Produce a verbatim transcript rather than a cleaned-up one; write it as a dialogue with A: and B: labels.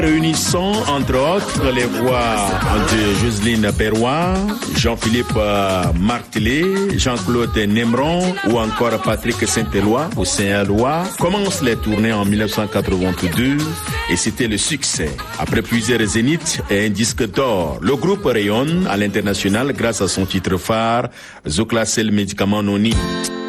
A: Réunissant entre autres les voix de Jocelyne Perrois, Jean-Philippe Martelet, Jean-Claude Nemron ou encore Patrick Saint-Éloi ou Saint-Éloi, commencent les tournées en dix-neuf cent quatre-vingt-deux et c'était le succès. Après plusieurs zéniths et un disque d'or, le groupe rayonne à l'international grâce à son titre phare, Zoukla c'est le médicament noni.